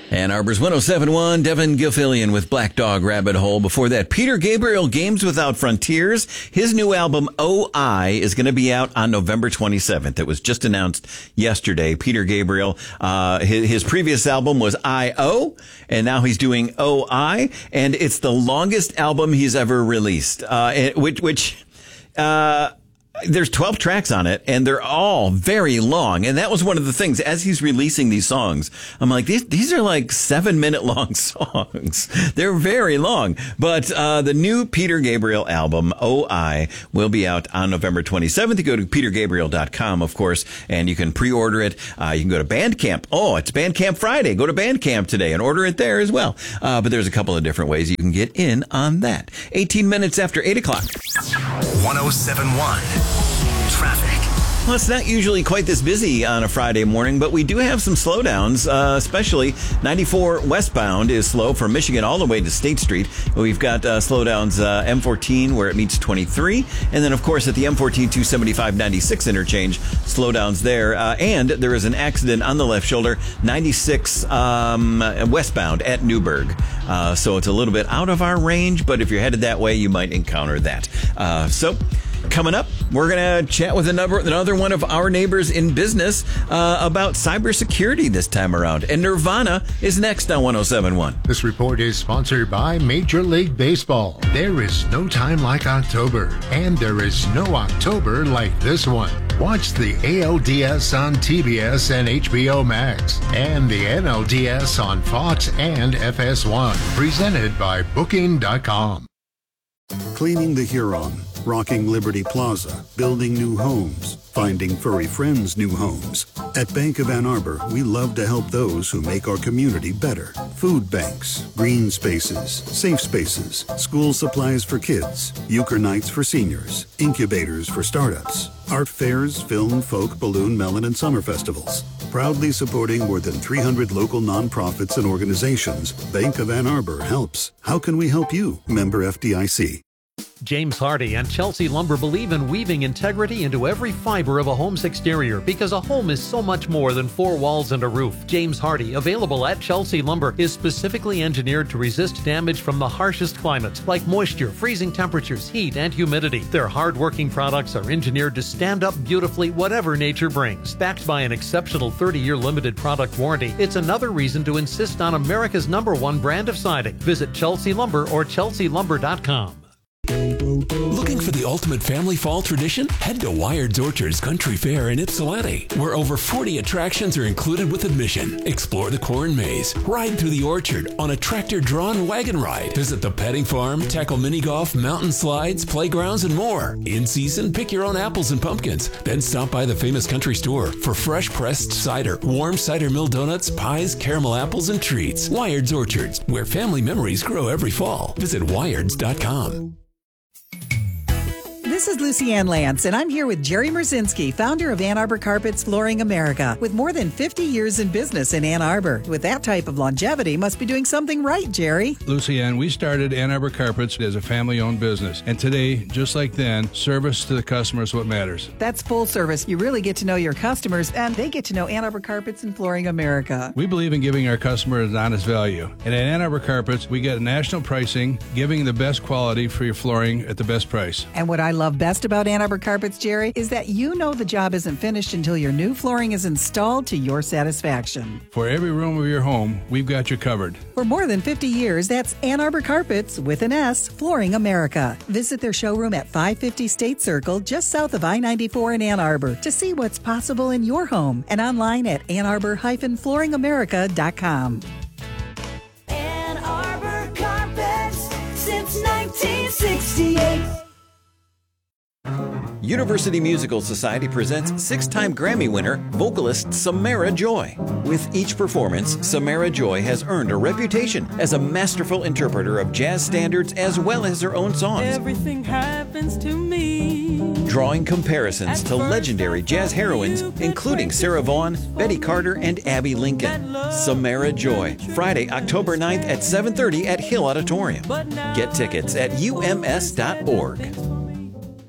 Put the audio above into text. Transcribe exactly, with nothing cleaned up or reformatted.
Ann Arbor's one oh seven point one, Devin Gilfillian with Black Dog Rabbit Hole. Before that, Peter Gabriel, Games Without Frontiers. His new album, O I, is going to be out on November twenty-seventh. It was just announced yesterday. Peter Gabriel, uh, his, his previous album was I O, and now he's doing O I, and it's the longest album he's ever released, uh, which, which, uh, there's twelve tracks on it, and they're all very long. And that was one of the things, as he's releasing these songs, I'm like, these these are like seven-minute long songs. They're very long. But uh the new Peter Gabriel album, O I, will be out on November twenty-seventh. You go to peter gabriel dot com, of course, and you can pre-order it. Uh You can go to Bandcamp. Oh, it's Bandcamp Friday. Go to Bandcamp today and order it there as well. Uh But there's a couple of different ways you can get in on that. eighteen minutes after eight o'clock. one oh seven point one. Traffic. Well, it's not usually quite this busy on a Friday morning, but we do have some slowdowns, uh, especially ninety-four westbound is slow from Michigan all the way to State Street. We've got uh, slowdowns uh, M fourteen where it meets twenty-three, and then, of course, at the M fourteen two seventy-five ninety-six interchange, slowdowns there. Uh, and there is an accident on the left shoulder, ninety-six um, westbound at Newburgh. Uh, so it's a little bit out of our range, but if you're headed that way, you might encounter that. Uh, so... Coming up, we're going to chat with another, another one of our neighbors in business uh, about cybersecurity this time around. And Nirvana is next on one oh seven point one. This report is sponsored by Major League Baseball. There is no time like October, and there is no October like this one. Watch the A L D S on T B S and H B O Max, and the N L D S on Fox and F S one. Presented by Booking dot com. Cleaning the Huron, rocking Liberty Plaza, building new homes, finding furry friends new homes. At Bank of Ann Arbor, we love to help those who make our community better. Food banks, green spaces, safe spaces, school supplies for kids, euchre nights for seniors, incubators for startups, art fairs, film, folk, balloon, melon, and summer festivals. Proudly supporting more than three hundred local nonprofits and organizations, Bank of Ann Arbor helps. How can we help you? Member F D I C. James Hardy and Chelsea Lumber believe in weaving integrity into every fiber of a home's exterior because a home is so much more than four walls and a roof. James Hardy, available at Chelsea Lumber, is specifically engineered to resist damage from the harshest climates like moisture, freezing temperatures, heat, and humidity. Their hard-working products are engineered to stand up beautifully whatever nature brings. Backed by an exceptional thirty-year limited product warranty, it's another reason to insist on America's number one brand of siding. Visit Chelsea Lumber or chelsea lumber dot com. Looking for the ultimate family fall tradition? Head to Wired's Orchards Country Fair in Ypsilanti, where over forty attractions are included with admission. Explore the corn maze, ride through the orchard on a tractor-drawn wagon ride, visit the petting farm, tackle mini golf, mountain slides, playgrounds, and more. In season, pick your own apples and pumpkins. Then stop by the famous country store for fresh pressed cider, warm cider mill donuts, pies, caramel apples, and treats. Wired's Orchards, where family memories grow every fall. Visit wired's dot com. This is Lucy Ann Lance, and I'm here with Jerry Merzinski, founder of Ann Arbor Carpets Flooring America, with more than fifty years in business in Ann Arbor. With that type of longevity, must be doing something right, Jerry. Lucy Ann, we started Ann Arbor Carpets as a family-owned business, and today, just like then, service to the customer is what matters. That's full service. You really get to know your customers, and they get to know Ann Arbor Carpets and Flooring America. We believe in giving our customers an honest value, and at Ann Arbor Carpets, we get national pricing, giving the best quality for your flooring at the best price. And what I love best about Ann Arbor Carpets, Jerry, is that you know the job isn't finished until your new flooring is installed to your satisfaction. For every room of your home, we've got you covered. For more than fifty years, that's Ann Arbor Carpets, with an S, Flooring America. Visit their showroom at five fifty State Circle, just south of I ninety-four in Ann Arbor, to see what's possible in your home, and online at ann arbor dash flooring america dot com. Ann Arbor Carpets, since nineteen sixty-eight. University Musical Society presents six-time Grammy winner, vocalist Samara Joy. With each performance, Samara Joy has earned a reputation as a masterful interpreter of jazz standards as well as her own songs. Everything happens to me. Drawing comparisons to legendary jazz heroines, including Sarah Vaughan, Betty Carter, and Abby Lincoln. Samara Joy, Friday, October ninth at seven thirty at Hill Auditorium. Get tickets at U M S dot org.